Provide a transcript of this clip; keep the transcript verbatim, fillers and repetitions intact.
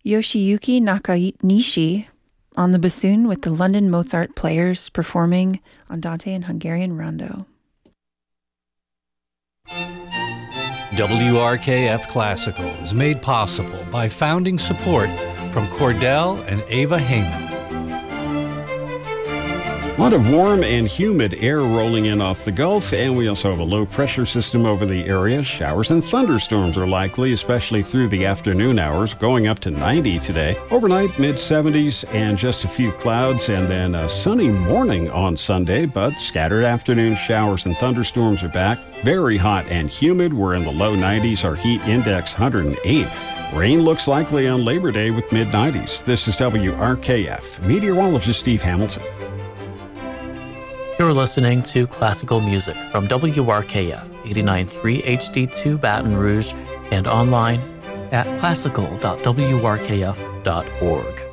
Yoshiyuki Nakanishi on the bassoon with the London Mozart Players performing Andante and Hungarian Rondo. W R K F Classical is made possible by founding support from Cordell and Ava Heyman. A lot of warm and humid air rolling in off the Gulf, and we also have a low-pressure system over the area. Showers and thunderstorms are likely, especially through the afternoon hours, going up to ninety today. Overnight, mid-seventies and just a few clouds, and then a sunny morning on Sunday, but scattered afternoon showers and thunderstorms are back. Very hot and humid. We're in the low nineties. Our heat index one hundred eight. Rain looks likely on Labor Day with mid-nineties. This is W R K F. Meteorologist Steve Hamilton. You're listening to classical music from W R K F eighty-nine point three H D two Baton Rouge and online at classical dot w r k f dot org.